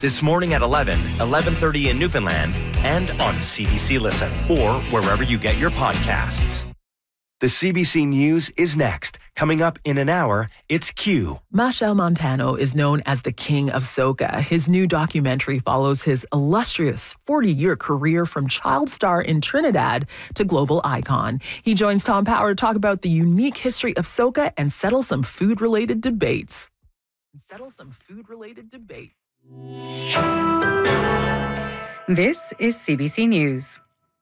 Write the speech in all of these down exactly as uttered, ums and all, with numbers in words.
This morning at eleven, eleven thirty in Newfoundland, and on C B C Listen, or wherever you get your podcasts. The C B C News is next. Coming up in an hour, it's Q. Machel Montano is known as the King of Soca. His new documentary follows his illustrious forty-year career from child star in Trinidad to global icon. He joins Tom Power to talk about the unique history of Soca and settle some food-related debates. Settle some food-related debates. This is C B C News.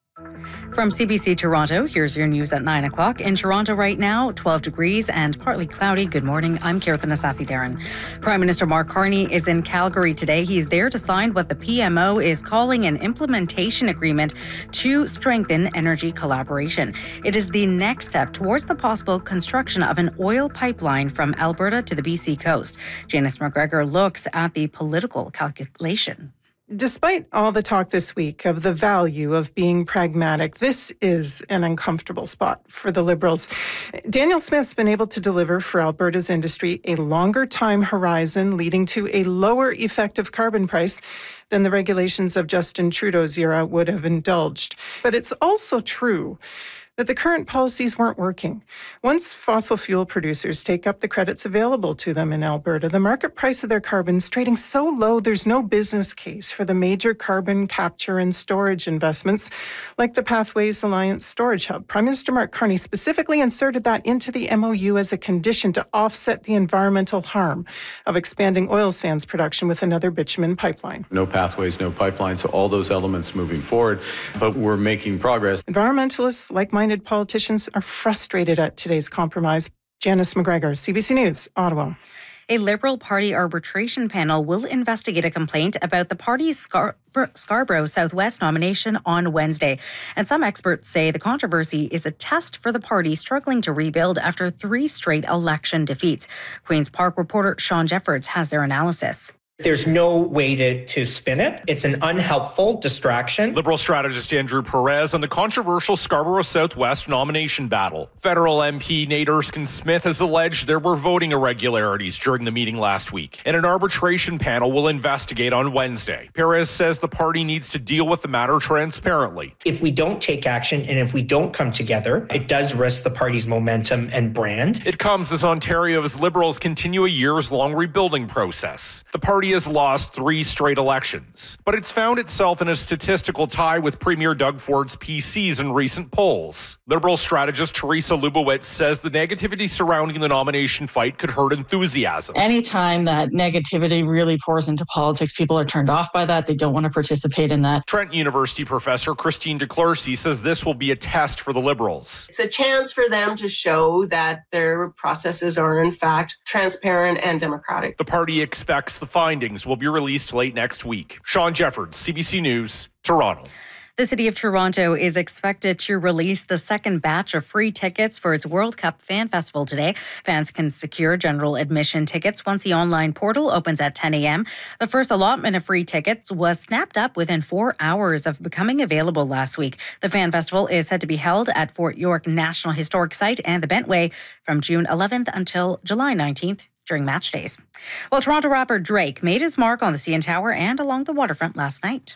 From C B C Toronto, here's your news at nine o'clock. In Toronto right now, twelve degrees and partly cloudy. Good morning. I'm Kirthan Asasi-Theron. Prime Minister Mark Carney is in Calgary today. He's there to sign what the P M O is calling an implementation agreement to strengthen energy collaboration. It is the next step towards the possible construction of an oil pipeline from Alberta to the B C coast. Janice McGregor looks at the political calculation. Despite all the talk this week of the value of being pragmatic, this is an uncomfortable spot for the Liberals. Daniel Smith's been able to deliver for Alberta's industry a longer time horizon, leading to a lower effective carbon price than the regulations of Justin Trudeau's era would have indulged. But it's also true that the current policies weren't working. Once fossil fuel producers take up the credits available to them in Alberta, the market price of their carbon is trading so low there's no business case for the major carbon capture and storage investments like the Pathways Alliance Storage Hub. Prime Minister Mark Carney specifically inserted that into the M O U as a condition to offset the environmental harm of expanding oil sands production with another bitumen pipeline. No pathways, no pipeline, so all those elements moving forward, but we're making progress. Environmentalists, like minded politicians, are frustrated at today's compromise. Janice McGregor, C B C News, Ottawa. A Liberal Party arbitration panel will investigate a complaint about the party's Scar- Scarborough Southwest nomination on Wednesday. And some experts say the controversy is a test for the party struggling to rebuild after three straight election defeats. Queen's Park reporter Sean Jeffords has their analysis. There's no way to, to spin it. It's an unhelpful distraction. Liberal strategist Andrew Perez on the controversial Scarborough Southwest nomination battle. Federal M P Nate Erskine-Smith has alleged there were voting irregularities during the meeting last week, and an arbitration panel will investigate on Wednesday. Perez says the party needs to deal with the matter transparently. If we don't take action and if we don't come together, it does risk the party's momentum and brand. It comes as Ontario's Liberals continue a years-long rebuilding process. The party has lost three straight elections, but it's found itself in a statistical tie with Premier Doug Ford's P Cs in recent polls. Liberal strategist Teresa Lubowitz says the negativity surrounding the nomination fight could hurt enthusiasm. Anytime that negativity really pours into politics, people are turned off by that. They don't want to participate in that. Trent University professor Christine DeClercy says this will be a test for the Liberals. It's a chance for them to show that their processes are in fact transparent and democratic. The party expects the findings will be released late next week. Sean Jeffords, C B C News, Toronto. The City of Toronto is expected to release the second batch of free tickets for its World Cup Fan Festival today. Fans can secure general admission tickets once the online portal opens at ten a.m. The first allotment of free tickets was snapped up within four hours of becoming available last week. The Fan Festival is said to be held at Fort York National Historic Site and the Bentway from June eleventh until July nineteenth. During match days. Well, Toronto rapper Drake made his mark on the C N Tower and along the waterfront last night.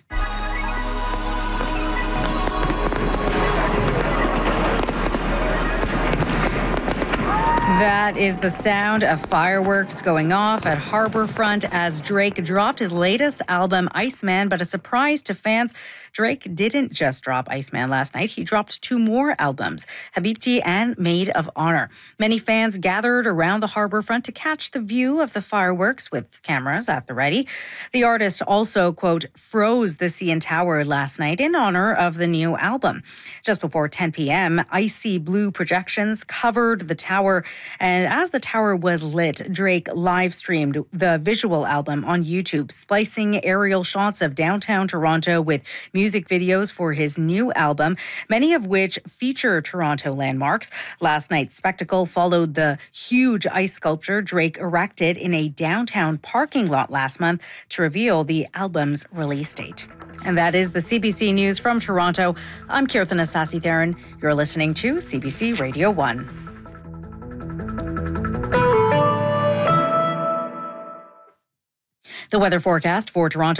That is the sound of fireworks going off at Harbourfront as Drake dropped his latest album, Iceman. But a surprise to fans, Drake didn't just drop Iceman last night. He dropped two more albums, Habibti and Maid of Honor. Many fans gathered around the Harbourfront to catch the view of the fireworks with cameras at the ready. The artist also, quote, froze the C N Tower last night in honor of the new album. Just before ten p.m., icy blue projections covered the tower. And as the tower was lit, Drake live streamed the visual album on YouTube, splicing aerial shots of downtown Toronto with music videos for his new album, many of which feature Toronto landmarks. Last night's spectacle followed the huge ice sculpture Drake erected in a downtown parking lot last month to reveal the album's release date. And that is the C B C News from Toronto. I'm Kirthan Asasi-Theron. You're listening to C B C Radio one. The weather forecast for Toronto.